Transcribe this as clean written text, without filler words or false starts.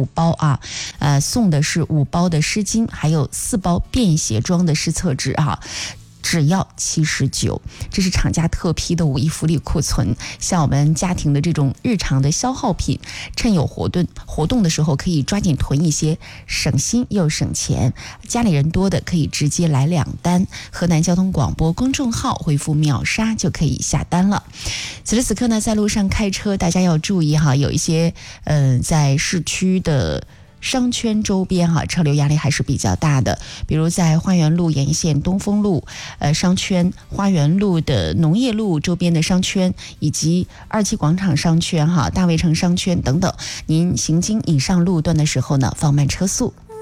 5包啊，送的是5包的湿巾，还有4包便携装的湿厕纸啊。只要79，这是厂家特批的5一福利库存。像我们家庭的这种日常的消耗品，趁有活动的时候可以抓紧囤一些，省心又省钱。家里人多的可以直接来2单，河南交通广播公众号回复秒杀就可以下单了。此时此刻呢，在路上开车大家要注意哈，有一些在市区的商圈周边车流压力还是比较大的，比如在花园路沿线东风路商圈、花园路的农业路周边的商圈，以及2期广场商圈大卫城商圈等等，您行经以上路段的时候呢，放慢车速。